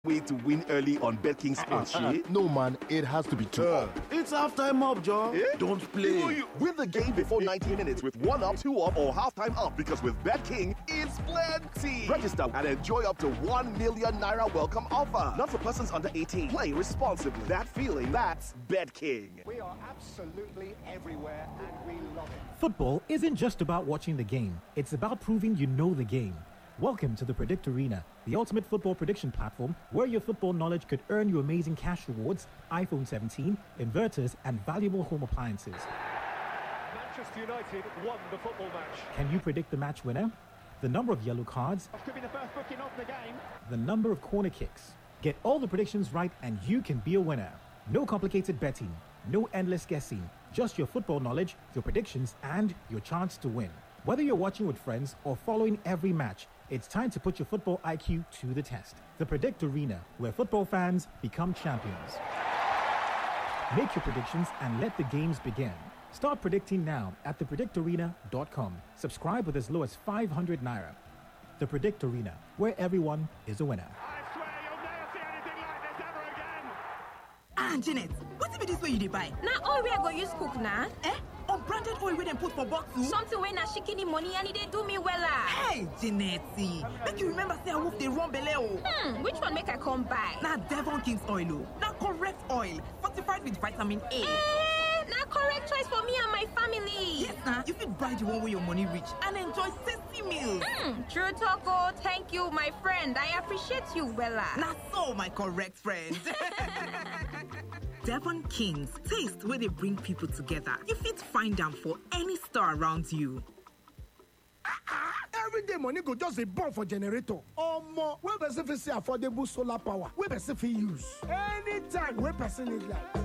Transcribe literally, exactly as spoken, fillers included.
Way to win early on BetKing Sports, uh, uh, No, man, it has to be two. Uh, it's halftime up, Joe. Eh? Don't play. You, you, win the game before ninety minutes with one up, two up, or halftime up because with BetKing, it's plenty. Register and enjoy up to one million naira welcome offer. Not for persons under eighteen. Play responsibly. That feeling, that's BetKing. We are absolutely everywhere and we love it. Football isn't just about watching the game. It's about proving you know the game. Welcome to the Predict Arena, the ultimate football prediction platform where your football knowledge could earn you amazing cash rewards, iPhone seventeen, inverters, and valuable home appliances. Manchester United won the football match. Can you predict the match winner? The number of yellow cards? Could be the first booking of the game. The number of corner kicks? Get all the predictions right and you can be a winner. No complicated betting, no endless guessing, just your football knowledge, your predictions, and your chance to win. Whether you're watching with friends or following every match, it's time to put your football I Q to the test. The Predict Arena, where football fans become champions. Make your predictions and let the games begin. Start predicting now at the predict arena dot com. Subscribe with as low as five hundred naira. The Predict Arena, where everyone is a winner. I swear you'll never see anything like this ever again. Ah, Janet, what's be this way you dey buy? Now all we are going to use cook now. Eh? Unbranded oil we dem put for bottle? Something when na shikini money and it dey do me wella. Hey, Janetti, make you remember say I wolf dey run belle o. Hmm, which one make I come buy? Na Devon King's oil o. Na correct oil, fortified with vitamin A. Eh, na correct choice for me and my family. Yes, na. You fit buy the one where your money reach and enjoy tasty meals. Hmm, true talk o. Thank you, my friend. I appreciate you wella. Na so, my correct friend. Devon Kings, taste where they bring people together. You fit find them for any store around you. Everyday money go just a bomb for generator. Or more, where person fit see affordable solar power, where person fit use. Anytime where person need light.